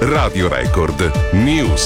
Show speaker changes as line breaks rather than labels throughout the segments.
Radio Record News.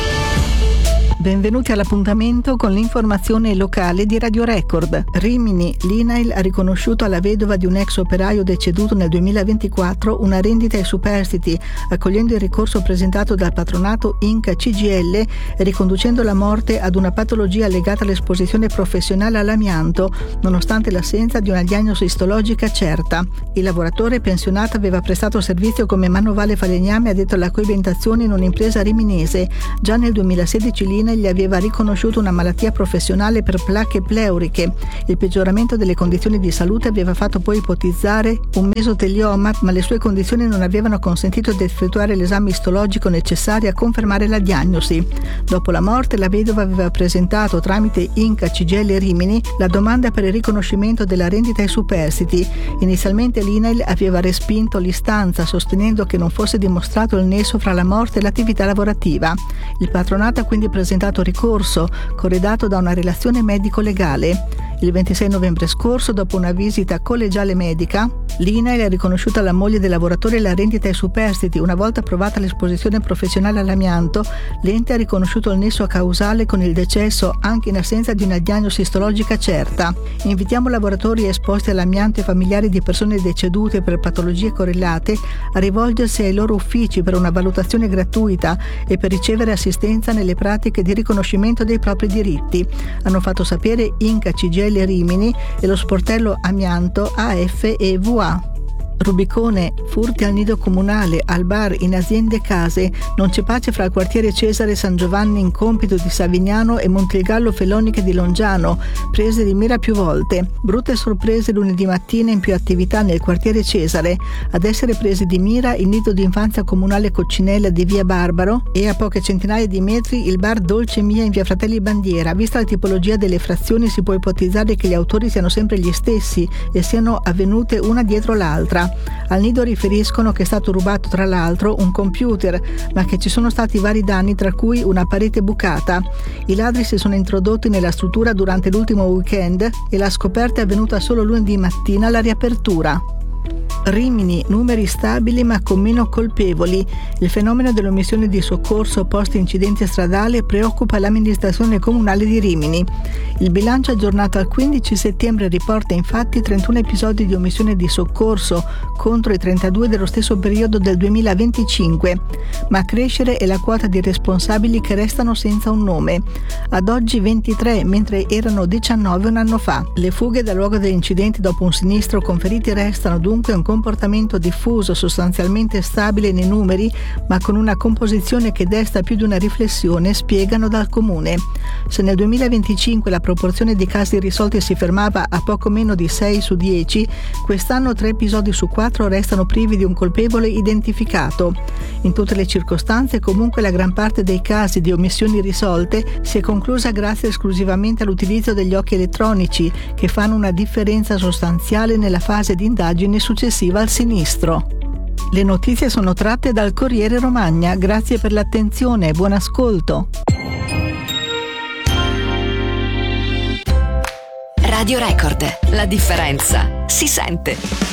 Benvenuti all'appuntamento con l'informazione locale di Radio Record. Rimini, l'INAIL ha riconosciuto alla vedova di un ex operaio deceduto nel 2024 una rendita ai superstiti, accogliendo il ricorso presentato dal patronato Inca CGL e riconducendo la morte ad una patologia legata all'esposizione professionale all'amianto, nonostante l'assenza di una diagnosi istologica certa. Il lavoratore pensionato aveva prestato servizio come manovale falegname addetto alla coibentazione in un'impresa riminese. Già nel 2016 l'INAIL gli aveva riconosciuto una malattia professionale per placche pleuriche. Il peggioramento delle condizioni di salute aveva fatto poi ipotizzare un mesotelioma, ma le sue condizioni non avevano consentito di effettuare l'esame istologico necessario a confermare la diagnosi. Dopo la morte, la vedova aveva presentato tramite Inca CGL Rimini la domanda per il riconoscimento della rendita ai superstiti. Inizialmente l'INAIL aveva respinto l'istanza, sostenendo che non fosse dimostrato il nesso fra la morte e l'attività lavorativa. Il patronato ha quindi presentato ricorso, corredato da una relazione medico-legale. Il 26 novembre scorso, dopo una visita collegiale medica, l'INAIL ha riconosciuto alla moglie del lavoratore la rendita ai superstiti. Una volta approvata l'esposizione professionale all'amianto, l'ente ha riconosciuto il nesso causale con il decesso anche in assenza di una diagnosi istologica certa. Invitiamo lavoratori esposti all'amianto e familiari di persone decedute per patologie correlate a rivolgersi ai loro uffici per una valutazione gratuita e per ricevere assistenza nelle pratiche di riconoscimento dei propri diritti. Hanno fatto sapere Inca CGL Rimini e lo sportello amianto AFEVA. Rubicone, furti al nido comunale, al bar, in aziende e case. Non c'è pace fra il quartiere Cesare San Giovanni in Compito di Savignano e Montegallo Feloniche di Longiano, prese di mira più volte. Brutte sorprese lunedì mattina in più attività nel quartiere Cesare. Ad essere presi di mira il nido di infanzia comunale Coccinella di via Barbaro e a poche centinaia di metri il bar Dolce Mia in via Fratelli Bandiera. Vista la tipologia delle frazioni si può ipotizzare che gli autori siano sempre gli stessi e siano avvenute una dietro l'altra. Al nido riferiscono che è stato rubato tra l'altro un computer, ma che ci sono stati vari danni, tra cui una parete bucata. I ladri si sono introdotti nella struttura durante l'ultimo weekend e la scoperta è avvenuta solo lunedì mattina alla riapertura. Rimini, numeri stabili ma con meno colpevoli. Il fenomeno dell'omissione di soccorso post incidente stradale preoccupa l'amministrazione comunale di Rimini. Il bilancio aggiornato al 15 settembre riporta infatti 31 episodi di omissione di soccorso contro i 32 dello stesso periodo del 2025, ma a crescere è la quota di responsabili che restano senza un nome. Ad oggi 23, mentre erano 19 un anno fa. Le fughe dal luogo degli incidenti dopo un sinistro con feriti restano dunque un comportamento diffuso, sostanzialmente stabile nei numeri, ma con una composizione che desta più di una riflessione, spiegano dal comune. Se nel 2025 la proporzione di casi risolti si fermava a poco meno di 6 su 10, quest'anno 3 episodi su 4 restano privi di un colpevole identificato. In tutte le circostanze, comunque, la gran parte dei casi di omissioni risolte si è conclusa grazie esclusivamente all'utilizzo degli occhi elettronici, che fanno una differenza sostanziale nella fase di indagine successiva al sinistro. Le notizie sono tratte dal Corriere Romagna. Grazie per l'attenzione e buon ascolto.
Radio Record, la differenza si sente.